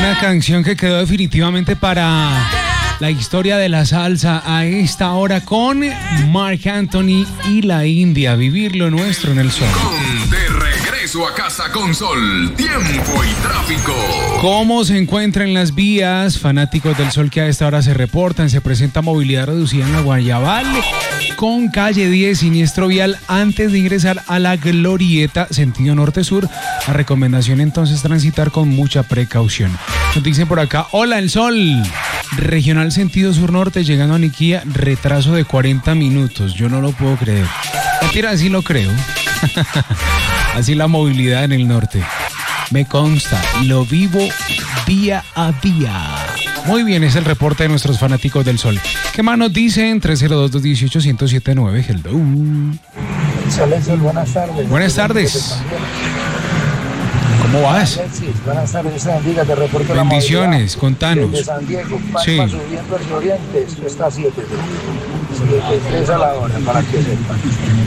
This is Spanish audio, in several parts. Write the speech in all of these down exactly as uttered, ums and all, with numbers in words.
Una canción que quedó definitivamente para la historia de la salsa a esta hora con Marc Anthony y la India. Vivir lo nuestro en el sol. Con De Regreso a Casa con Sol, tiempo y tráfico. ¿Cómo se encuentran las vías? Fanáticos del sol que a esta hora se reportan. Se presenta movilidad reducida en la Guayabal con calle diez, siniestro vial antes de ingresar a la Glorieta, sentido norte-sur. La recomendación entonces transitar con mucha precaución. Nos dicen por acá, hola el sol. Regional sentido sur-norte llegando a Niquía, retraso de cuarenta minutos. Yo no lo puedo creer. Mentira, así lo creo. Así la movilidad en el norte. Me consta, lo vivo día a día. Muy bien, es el reporte de nuestros fanáticos del sol. ¿Qué más nos dicen? tres cero dos, dos uno ocho, uno cero siete nueve. Hello. Sol, buenas tardes. Buenas tardes. ¿Cómo vas? Alexis, buenas tardes, bendiga, te reporto. Bendiciones, la contanos. Desde San Diego, Palma, Sí. subiendo hacia Oriente, esto está a siete, siete, tres a la hora, para que sepan.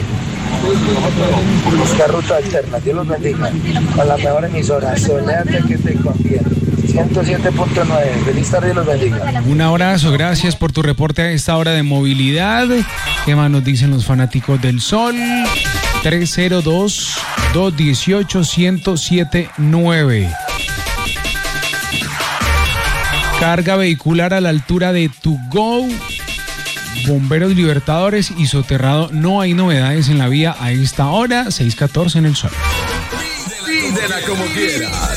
Busca ruta alterna, Dios los bendiga. Con la mejor emisora, soléate que te conviene. ciento siete punto nueve, feliz tarde y los bendiga. Un abrazo, gracias por tu reporte a esta hora de movilidad. ¿Qué más nos dicen los fanáticos del sol? tres cero dos, dos uno ocho, uno cero siete nueve. Carga vehicular a la altura de Tugó, Bomberos Libertadores y Soterrado. No hay novedades en la vía a esta hora, seis catorce en el sol. Pídela como quieras.